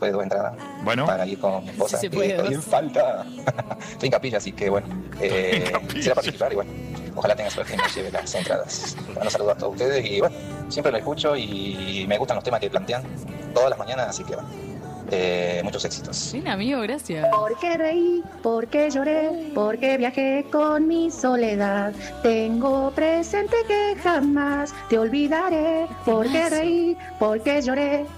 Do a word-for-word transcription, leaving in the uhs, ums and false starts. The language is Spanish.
puede dos entradas Bueno. para ir con mi esposa. Sí se que puede, todavía dos. falta. Estoy en Capilla, así que bueno, eh, quisiera participar y bueno, ojalá tenga suerte y me lleve las entradas. Bueno, saludos a todos ustedes y bueno, siempre lo escucho y me gustan los temas que plantean todas las mañanas, así que bueno, eh, muchos éxitos. Bien, amigo, gracias. Porque reí, porque lloré, porque viajé con mi soledad. Tengo presente que jamás te olvidaré. Porque reí, porque lloré,